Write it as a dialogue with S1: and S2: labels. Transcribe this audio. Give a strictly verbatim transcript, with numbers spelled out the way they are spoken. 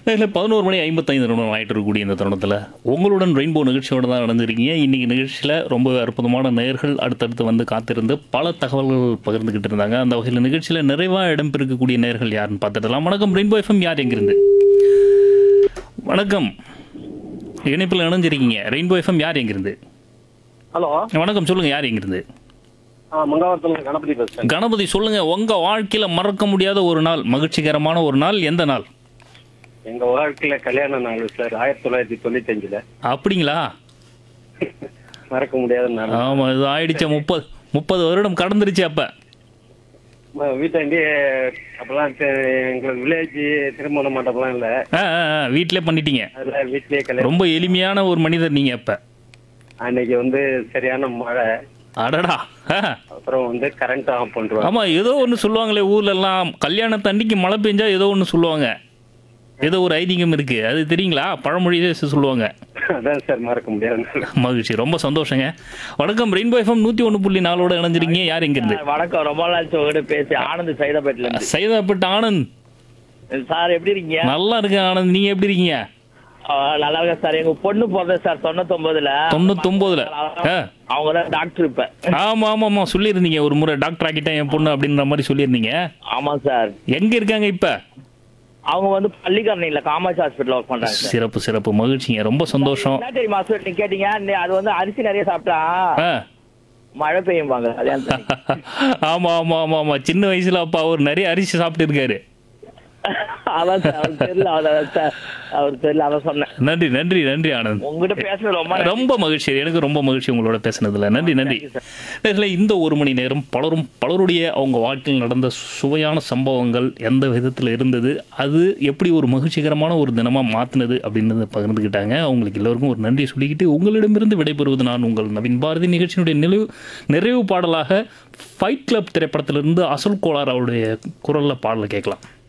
S1: இல்லை பதினோரு மணி ஐம்பத்தைந்து நிமிடம் ஆகிட்டு இருக்கக்கூடிய இந்த தருணத்தில் உங்களுடன் ரெயின்போ நிகழ்ச்சியோடு தான் நடந்திருக்கீங்க. இன்றைக்கி நிகழ்ச்சியில் ரொம்ப அற்புதமான நேயர்கள் அடுத்தடுத்து வந்து காத்திருந்து பல தகவல்கள் பகிர்ந்துக்கிட்டு இருந்தாங்க. அந்த வகையில் நிகழ்ச்சியில் நிறைவாக இடம்பெறக்கூடிய நேயர்கள் யாருன்னு பார்த்துடலாம். வணக்கம் ரெயின்போ எஃப்எம், யார் எங்கிருந்து? வணக்கம், இணைப்பில் இணைஞ்சிருக்கீங்க. ரெயின்போ எஃப்எம், யார் எங்கிருந்து?
S2: ஹலோ
S1: வணக்கம், சொல்லுங்கள், யார் எங்கிருந்து?
S2: மங்காவரத்தில் கணபதி பேசுறேன்.
S1: கணபதி, சொல்லுங்கள், உங்கள் வாழ்க்கையில் மறக்க முடியாத ஒரு நாள், மகிழ்ச்சிகரமான ஒரு நாள், எந்த நாள்?
S2: எங்க வாழ்க்கையில கல்யாண நாள் சார், ஆயிரத்தி தொள்ளாயிரத்தி தொண்ணூத்தி அஞ்சுல.
S1: அப்படிங்களா?
S2: மறக்க முடியாத நாள்.
S1: ஆமாம், இது ஆயிடுச்சு, முப்பது முப்பது வருடம் கடந்துருச்சு. அப்போ
S2: வீட்டாண்டி அப்பெல்லாம் தெ- எங்களுக்கு வில்லேஜ் திருமண மண்டபம்லாம் இல்ல,
S1: ஆ ஆ ஆ, வீட்டிலே பண்ணிட்டீங்க.
S2: அதுல வீட்லயே கல்யாணம்.
S1: ரொம்ப எளிமையான ஒரு மனிதர் நீங்கள் அப்போ.
S2: அன்னைக்கு வந்து சரியான மழை,
S1: அடடா. ஆ,
S2: அப்புறம் வந்து கரண்ட் ஆஃப் பண்றோம்.
S1: ஆமாம், ஏதோ ஒன்று சொல்லுவாங்களே ஊர்ல எல்லாம், கல்யாணத்தன்னைக்கு மழை பெஞ்சா ஏதோ ஒன்று சொல்லுவாங்க, ஏதோ ஒரு ஐதீகம் இருக்கு, அது தெரியுங்களா? பழமொழியே சொல்லுவாங்க.
S2: அதான் சார் மறக்க முடியாத நாள்.
S1: மகிழ்ச்சி, ரொம்ப சந்தோஷங்க. வணக்கம், ரெயின்போ எஃப்எம் நூற்றி ஒன்று புள்ளி நாலோட இணைஞ்சிருக்கீங்க. யார் எங்கிருந்து?
S3: வணக்கம், ரொம்ப நாள் உங்ககிட்ட பேசி. ஆனந்த் சைதாப்பேட்டில இருந்து.
S1: சைதாப்பேட்டை ஆனந்த்.
S3: சார் எப்படி இருக்கீங்க?
S1: நல்லா இருக்கு ஆனந்த், நீங்க எப்படி இருக்கீங்க?
S3: ஆ, நல்லா இருக்கேன் சார். எங்க பொண்ணு பிறந்த சார் தொண்ணூத்தொன்பதுல.
S1: தொண்ணூத்தொன்பதுல ஆ,
S3: அவங்க தான் டாக்டர் இப்ப.
S1: ஆமா ஆமா ஆமா, சொல்லியிருந்தீங்க ஒரு முறை, டாக்டர் ஆக்கிட்டேன் என் பொண்ணு அப்படின்ற மாதிரி சொல்லியிருந்தீங்க.
S3: ஆமா சார்.
S1: எங்க இருக்காங்க இப்ப?
S3: அவங்க வந்து பள்ளிக்கரணையில காமாட்சி ஹாஸ்பிட்டல் ஒர்க் பண்றாங்க சார்.
S1: சிறப்பு சிறப்பு, மகிழ்ச்சிங்க, ரொம்ப சந்தோஷம்.
S3: என்ன தெரியுமா சார் நீங்க கேட்டீங்க, நீ- அது வந்து அரிசி நிறைய சாப்பிட்டா
S1: ஆ,
S3: மழை பெய்யும்பாங்க கல்யாணத்துக்கு.
S1: ஆமா ஆமா ஆமா ஆமா, சின்ன வயசுல அப்பா அவர் நிறைய அரிசி சாப்பிட்டு இருக்காரு.
S3: அதான் சார், அவருக்கு தெரியல, அதான் சார் அவருக்கு தெரியல, அதான் சொன்னேன்.
S1: நன்றி நன்றி நன்றி ஆனந்த்,
S3: உங்ககிட்ட பேசுறது ரொம்ப நன்றி.
S1: ரொம்ப மகிழ்ச்சி, எனக்கு ரொம்ப மகிழ்ச்சி உங்களோட பேசுனதுல. நன்றி நன்றி. நேயர்களே, இந்த ஒரு மணி நேரம் பலரும் பலருடைய அவங்க வாழ்க்கையில் நடந்த சுவையான சம்பவங்கள் எந்த விதத்தில் இருந்தது, அது எப்படி ஒரு மகிழ்ச்சிகரமான ஒரு தினமாக மாற்றினது அப்படின்றத பகிர்ந்துக்கிட்டாங்க. அவங்களுக்கு எல்லோருக்கும் ஒரு நன்றி சொல்லிக்கிட்டு உங்களிடமிருந்து விடைபெறுவது நான் உங்கள் நவீன் பாரதி. நிகழ்ச்சியினுடைய நிறைவு நிறைவு பாடலாக ஃபைட் கிளப் திரைப்படத்திலிருந்து அசல் கோளார் அவருடைய குரலில் பாடலை கேட்கலாம்.